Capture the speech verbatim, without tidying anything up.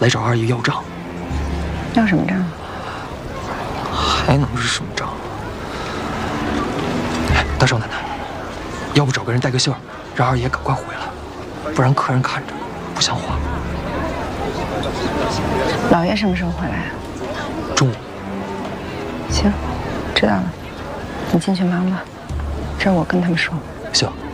来找二爷要账。 要什么账？ 还能是什么账？哎，大少奶奶，要不找个人带个信儿，让二爷赶快回来，不然客人看着不像话。 老爷什么时候回来啊？ 中午。 行，知道了，你进去忙吧，这我跟他们说。 行。